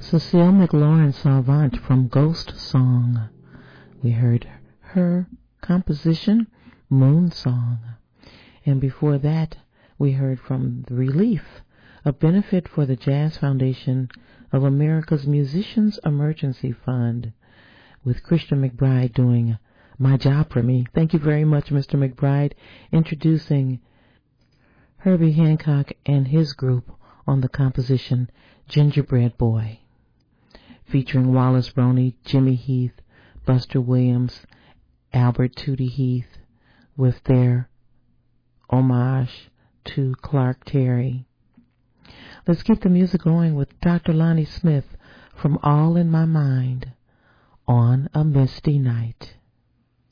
Cecile McLaurin Salvant from Ghost Song. We heard her composition, Moon Song. And before that, we heard from The Relief, a benefit for the Jazz Foundation of America's Musicians Emergency Fund, with Christian McBride doing My Job for Me. Thank you very much, Mr. McBride, introducing Herbie Hancock and his group on the composition Gingerbread Boy, featuring Wallace Roney, Jimmy Heath, Buster Williams, Albert Tootie Heath, with their homage to Clark Terry. Let's keep the music going with Dr. Lonnie Smith from All in My Mind, On a Misty Night.